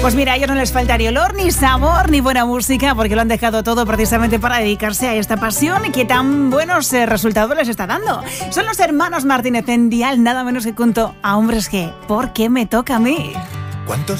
Pues mira, a ellos no les falta ni olor, ni sabor, ni buena música, porque lo han dejado todo precisamente para dedicarse a esta pasión que tan buenos resultados les está dando. Son los hermanos Martínez en Dial, nada menos que junto a Hombres G. ¿Por qué me toca a mí? ¿Cuántos